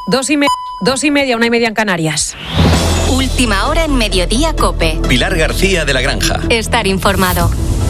2:30, 1:30 en Canarias. Última hora en Mediodía COPE. Pilar García de la Granja. Estar informado.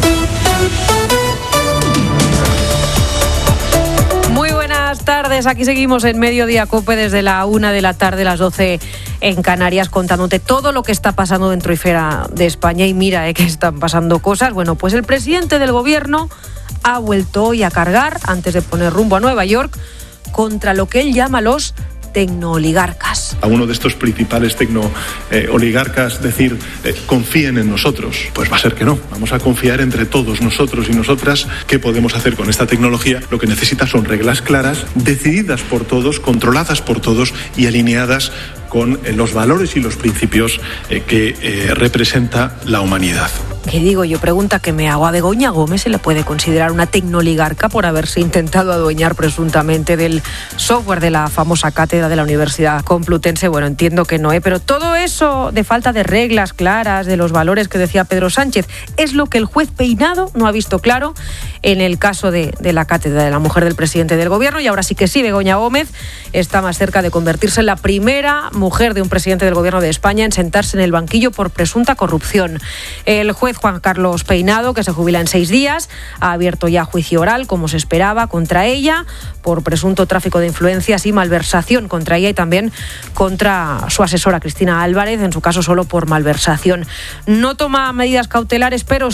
Muy buenas tardes, aquí seguimos en Mediodía COPE desde la 1 de la tarde, las 12 en Canarias, contándote todo lo que está pasando dentro y fuera de España. Y mira, que están pasando cosas. Bueno, pues el presidente del gobierno ha vuelto hoy a cargar, antes de poner rumbo a Nueva York, contra lo que él llama los tecnooligarcas. A uno de estos principales tecnooligarcas decir, confíen en nosotros, pues va a ser que no. Vamos a confiar entre todos nosotros y nosotras. ¿Qué podemos hacer con esta tecnología? Lo que necesita son reglas claras, decididas por todos, controladas por todos y alineadas con los valores y los principios que representa la humanidad. ¿Qué digo yo? Pregunta que me hago. ¿A Begoña Gómez se le puede considerar una tecnooligarca por haberse intentado adueñar presuntamente del software de la famosa cátedra de la Universidad Complutense? Bueno, entiendo que no, pero todo eso de falta de reglas claras, de los valores que decía Pedro Sánchez, es lo que el juez Peinado no ha visto claro en el caso de la cátedra de la mujer del presidente del gobierno. Y ahora sí que sí, Begoña Gómez está más cerca de convertirse en la primera mujer de un presidente del gobierno de España en sentarse en el banquillo por presunta corrupción. El juez Juan Carlos Peinado, que se jubila en 6 días, ha abierto ya juicio oral, como se esperaba, contra ella por presunto tráfico de influencias y malversación contra ella y también contra su asesora Cristina Álvarez, en su caso solo por malversación. No toma medidas cautelares, pero